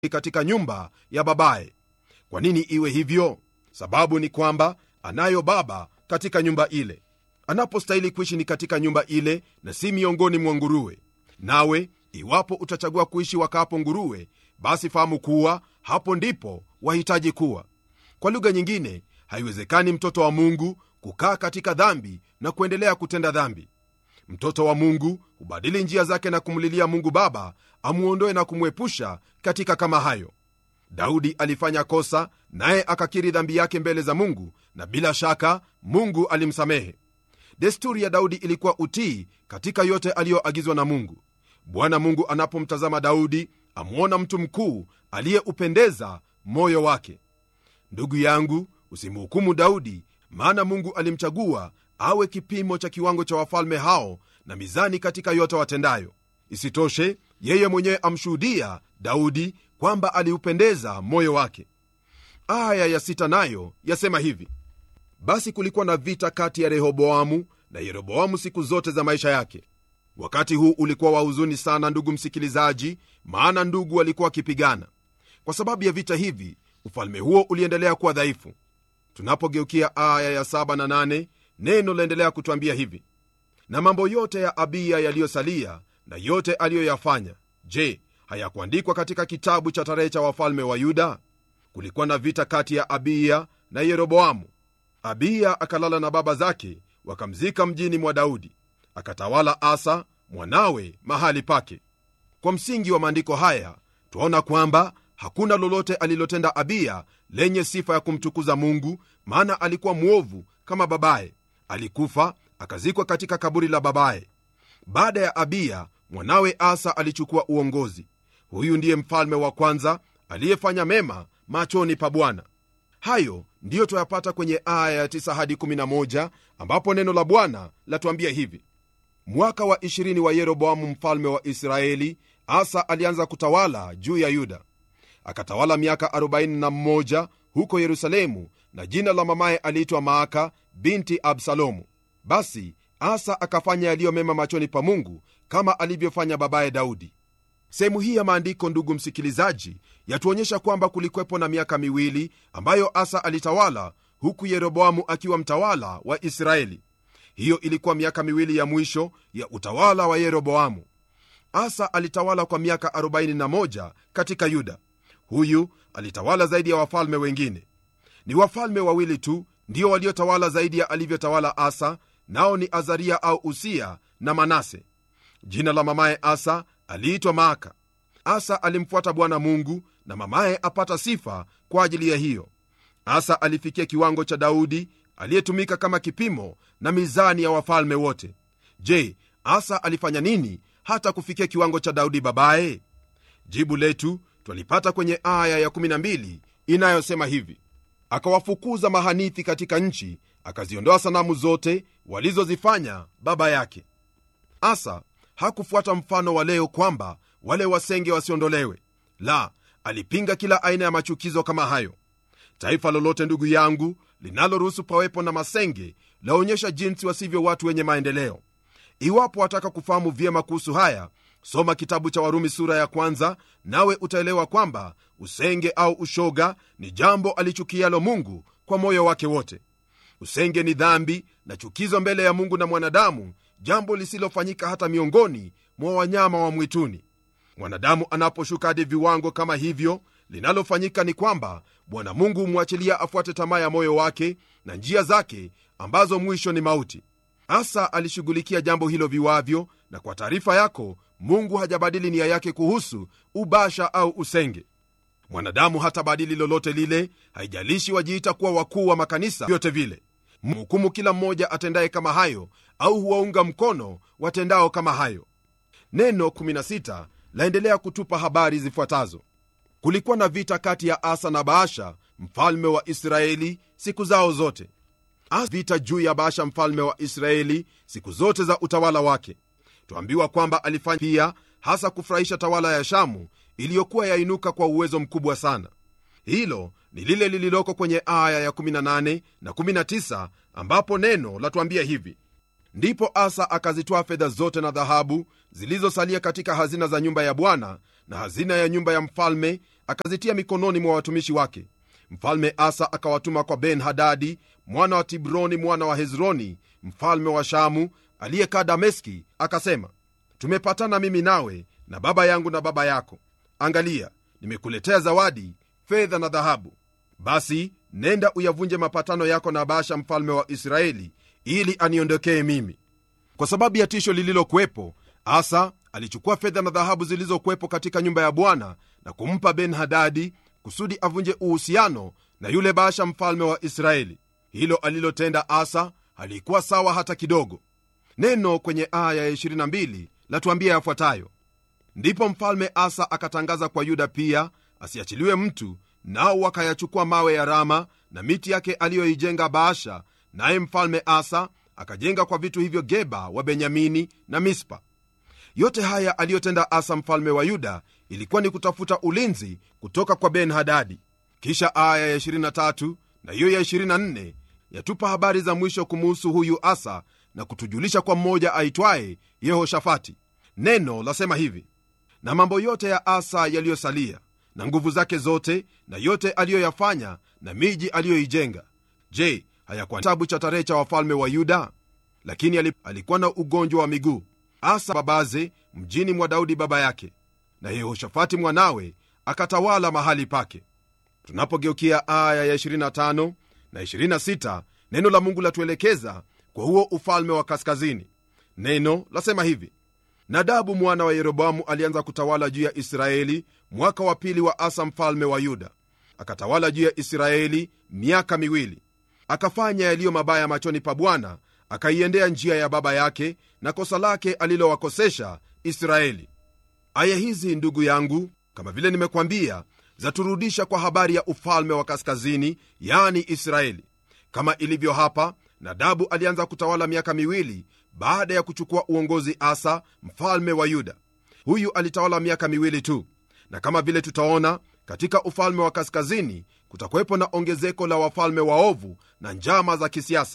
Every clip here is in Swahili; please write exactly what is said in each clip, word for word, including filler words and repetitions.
katika nyumba ya babaye. Kwa nini iwe hivyo? Sababu ni kwamba anayo baba katika nyumba ile. Anapostahili kuishi ni katika nyumba ile na si miongoni mwa nguruwe. Nawe iwapo utachagua kuishi wakapo nguruwe, basi fahamu kuwa hapo ndipo wahitaji kuwa. Kwa lugha nyingine, haiwezekani mtoto wa Mungu kukaa katika dhambi na kuendelea kutenda dhambi. Mtoto wa Mungu hubadili njia zake na kumlilia Mungu Baba amuondoe na kumwepusha katika kama hayo. Daudi alifanya kosa, naye akakiri dhambi yake mbele za Mungu, na bila shaka Mungu alimsamehe. Desturi ya Daudi ilikuwa utii katika yote aliyoagizwa na Mungu. Bwana Mungu anapomtazama Daudi, amuona mtu mkuu aliyeupendeza moyo wake. Ndugu yangu, usimhukumu Daudi, maana Mungu alimchagua awe kipimo cha kiwango cha wafalme hao na mizani katika yote watendayo. Isitoshe, yeye mwenyewe amshuhudia Daudi kwamba aliupendeza moyo wake. Aya ya sita nayo yasema hivi: basi kulikuwa na vita kati ya Rehoboamu na Yeroboamu siku zote za maisha yake. Wakati huu ulikuwa wa huzuni sana, ndugu msikilizaji, maana ndugu walikuwa wakipigana. Kwa sababu ya vita hivi, ufalme huo uliendelea kuwa dhaifu. Tunapogeukia aya ya saba na nane, neno laendelea kutuambia hivi: na mambo yote ya Abiya yaliyosalia na yote aliyoyafanya, je, hayakuandikwa katika kitabu cha tarehe cha wafalme wa Yuda? Kulikuwa na vita kati ya Abiya na Yeroboamu. Abiya akalala na baba zake, wakamzika mjini mwa Daudi. Akatawala Asa mwanawe mahali pake. Kwa msingi wa maandiko haya twaona kwamba hakuna lolote alilotenda Abiya lenye sifa ya kumtukuza Mungu, maana alikuwa mwovu kama babaye. Alikufa akazikwa katika kaburi la babaye. Baada ya Abiya, mwanawe Asa alichukua uongozi. Huyu ndiye mfalme wa kwanza aliyefanya mema machoni pa Bwana. Hayo ndiyo tuyapata kwenye aya ya tisa hadi kumi na moja, ambapo neno la Bwana latuambia hivi: mwaka wa ishirini wa Yeroboamu mfalme wa Israeli, Asa alianza kutawala juu ya Yuda. Akatawala miaka arobaini na mmoja huko Yerusalemu, na jina la mamaye aliitwa Maaka binti Absalomu. Basi Asa akafanya yaliyo mema machoni pa Mungu kama alivyofanya babaye Daudi. Sehemu hii ya maandiko, ndugu msikilizaji, yatuonyesha kwamba kulikwepo na miaka miwili ambayo Asa alitawala huku Yeroboamu akiwa mtawala wa Israeli. Hiyo ilikuwa miaka miwili ya mwisho ya utawala wa Yeroboamu. Asa alitawala kwa miaka arobaini na moja katika Yuda. Huyu alitawala zaidi ya wafalme wengine. Ni wafalme wawili tu ndio waliotawala zaidi ya alivyotawala Asa, nao ni Azaria au Usia na Manase. Jina la mamaye Asa aliitwa Maaka. Asa alimfuata Bwana Mungu, na mamaye apata sifa kwa ajili ya hiyo. Asa alifikia kiwango cha Daudi aliyetumika kama kipimo na mizani ya wafalme wote. Je, Asa alifanya nini hata kufikia kiwango cha Daudi babaye? Jibu letu twalipata kwenye aya ya kumi na mbili inayosema hivi: akawafukuza mahanithi katika nchi, akaziondoa sanamu zote walizozifanya baba yake. Asa hakufuata mfano wa leo kwamba wale wasenge wasiondolewe. La, alipinga kila aina ya machukizo kama hayo. Taifa lolote, ndugu yangu, linaloruhusu pawepo na masenge laonyesha jinsi wasivyo watu wenye maendeleo. Iwapo wataka kufahamu vyema kuhusu haya, soma kitabu cha Warumi sura ya kwanza, nawe utaelewa kwamba usenge au ushoga ni jambo alichukialo Mungu kwa moyo wake wote. Usenge ni dhambi na chukizo mbele ya Mungu na mwanadamu, jambo lisilofanyika hata miongoni mwa wanyama wa mwituni. Mwanadamu anaposhuka hadi viwango kama hivyo, linalofanyika ni kwamba Bwana Mungu humwachilia afuate tamaa ya moyo wake na njia zake ambazo mwisho ni mauti. Asa alishughulikia jambo hilo viwavyo, na kwa taarifa yako, Mungu hajabadili nia yake kuhusu ubasha au usenge. Mwanadamu hatabadili lolote lile, haijalishi wajiita kuwa wakuu wa makanisa vyote vile. Mhukumu kila mmoja atendaye kama hayo, au huwaunga mkono watendao kama hayo. Neno kumi na sita laendelea kutupa habari zifuatazo: kulikuwa na vita kati ya Asa na Baasha mfalme wa Israeli siku zao zote. Asa vita juu ya Baasha mfalme wa Israeli siku zote za utawala wake. Tuambiwa kwamba alifanya pia hasa kufurahisha tawala ya Shamu iliyokuwa yainuka kwa uwezo mkubwa sana. Hilo ni lile lililoko kwenye aya ya kumi na nane na kumi na tisa, ambapo neno latuambia hivi: ndipo Asa akazitoa fedha zote na dhahabu zilizosalia katika hazina za nyumba ya Bwana na hazina ya nyumba ya mfalme, akazitia mikononi mwa watumishi wake. Mfalme Asa akawatuma kwa Ben-Hadadi mwana wa Tibroni mwana wa Hezroni mfalme wa Shamu aliyekaa Dameski, akasema, tumepatana mimi nawe na baba yangu na baba yako. Angalia, nimekuletea zawadi, fedha na dhahabu. Basi nenda uyavunje mapatano yako na Baasha mfalme wa Israeli, ili aniondokee mimi. Kwa sababu ya tisho lililokuwepo, Asa alichukua fedha na dhahabu zilizokuwepo katika nyumba ya Bwana na kumpa Ben-Hadadi kusudi avunje uhusiano na yule Baasha mfalme wa Israeli. Hilo alilotenda Asa halikuwa sawa hata kidogo. Neno kwenye aya ya ishirini na mbili latuambia yafuatayo: ndipo mfalme Asa akatangaza kwa Yuda pia asiachiliwe mtu, nao wakayachukua mawe ya Rama na miti yake aliyoijenga Baasha, naye mfalme Asa akajenga kwa vitu hivyo Geba wa Benyamini na Mispa. Yote haya aliyotenda Asa mfalme wa Yuda ilikuwa ni kutafuta ulinzi kutoka kwa Ben-Hadadi. Kisha aya ya ishirini na tatu na hiyo ya ishirini na nne yatupa habari za mwisho kumuhusu huyu Asa na kutujulisha kwa mmoja aitwaye Yehoshafati. Neno lasema hivi: na mambo yote ya Asa yaliyosalia na nguvu zake zote na yote aliyoyafanya na miji aliyoijenga, je, hayakuwa kitabu cha tarehe cha wafalme wa Yuda? Lakini alikuwa na ugonjwa wa miguu, Asa babaze, mjini mwa Daudi baba yake, na Yehoshafati mwanawe akatawala mahali pake. Tunapogeukia aya ya ishirini na tano na ishirini na sita, neno la Mungu latuelekeza kwa huo ufalme wa kaskazini. Neno lasema hivi: Nadabu mwana wa Yeroboamu alianza kutawala juu ya Israeli mwaka wa pili wa Asa mfalme wa Yuda. Akatawala juu ya Israeli miaka miwili. Akafanya yaliyo mabaya machoni pa Bwana, akaiendea njia ya baba yake na kosa lake alilowakosesha Israeli. Aya hizi, ndugu yangu, kama vile nimekwambia, zaturudisha kwa habari ya ufalme wa kaskazini, yani Israeli. Kama ilivyo hapa, Nadabu alianza kutawala miaka miwili baada ya kuchukua uongozi Asa mfalme wa Yuda. Huyu alitawala miaka miwili tu, na kama vile tutaona katika ufalme wa kaskazini kutakuwepo na ongezeko la wafalme waovu na njama za kisiasa.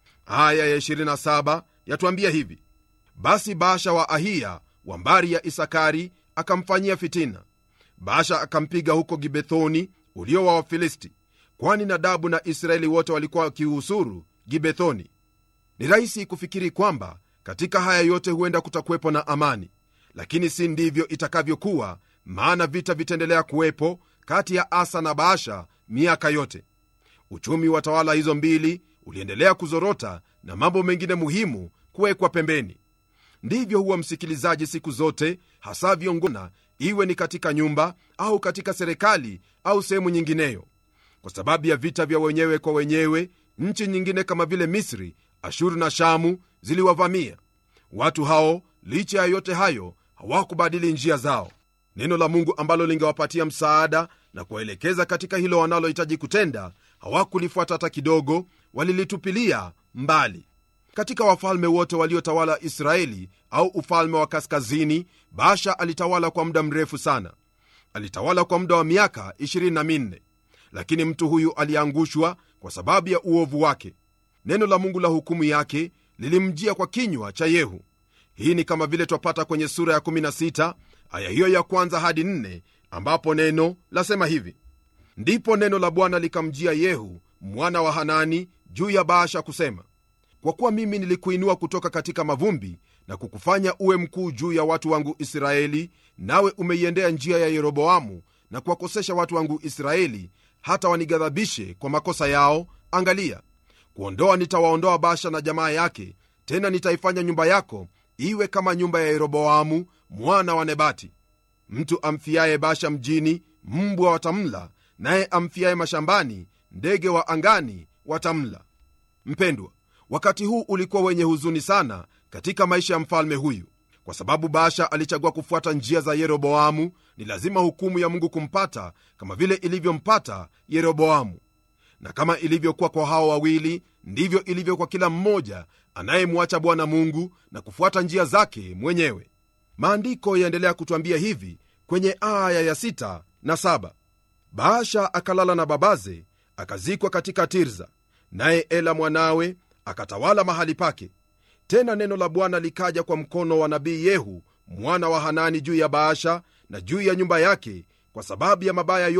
Aya ya ishirini na saba yatuambia hivi: basi Baasha wa Ahia wa mbari ya Isakari akamfanyia fitina. Baasha akampiga huko Gibethoni ulio wa Wafilisti, kwani Nadabu na Israeli wote walikuwa wakiusuru Gibethoni. Ni rahisi kufikiri kwamba katika haya yote huenda kutakuwepo na amani, lakini si ndivyo itakavyokuwa, maana vita vitaendelea kuwepo kati ya Asa na Baasha miaka yote. Uchumi wa tawala hizo mbili uliendelea kuzorota na mambo mengine muhimu kuwekwa pembeni. Ndivyo huwa, msikilizaji, siku zote, hasa viongona, iwe ni katika nyumba au katika serikali au sehemu nyingineyo. Kwa sababu ya vita vya wenyewe kwa wenyewe, nchi nyingine kama vile Misri, Ashuru na Shamu ziliwavamia. Watu hao, licha ya yote hayo, hawakubadili njia zao. Neno la Mungu ambalo lingewapatia msaada na kuwaelekeza katika hilo wanalohitaji kutenda, hawakulifuata hata kidogo, walilitupilia mbali. Katika wafalme wote waliotawala Israeli au ufalme wa kaskazini, Baasha alitawala kwa muda mrefu sana. Alitawala kwa muda wa miaka ishirini na minne, lakini mtu huyu aliangushwa kwa sababu ya uovu wake. Neno la Mungu la hukumu yake lilimjia kwa kinywa cha Yehu. Hii ni kama vile twapata kwenye sura ya kumi na sita aya hiyo ya kwanza hadi nne, ambapo neno lasema hivi: ndipo neno la Bwana likamjia Yehu mwana wa Hanani juu ya Baasha kusema, kwa kuwa mimi nilikuinua kutoka katika mavumbi na kukufanya uwe mkuu juu ya watu wangu Israeli, nawe umeiendea njia ya Yeroboamu na kuwakosesha watu wangu Israeli hata wanighadhabishe kwa makosa yao, angalia, kuondoa nitawaondoa Baasha na jamaa yake, tena nitaifanya nyumba yako iwe kama nyumba ya Yeroboamu mwana wa Nebati. Mtu amfiaye Baasha mjini, mbwa watamla, naye amfiaye mashambani, ndege wa angani watamla. Mpendwa, wakati huu ulikuwa wenye huzuni sana katika maisha ya mfalme huyu. Kwa sababu Baasha alichagua kufuata njia za Yeroboamu, ni lazima hukumu ya Mungu kumpata kama vile ilivyompata Yeroboamu. Na kama ilivyokuwa kwa hao wawili, ndivyo ilivyo kwa kila mmoja anayemwacha Bwana Mungu na kufuata njia zake mwenyewe. Maandiko yaendelea kutuambia hivi kwenye aya ya sita na saba: Baasha akalala na babaze, akazikwa katika Tirza, naye Ela mwanawe akatawala mahali pake. Tena neno la Bwana likaja kwa mkono wa nabii Yehu mwana wa Hanani juu ya Baasha na juu ya nyumba yake kwa sababu ya mabaya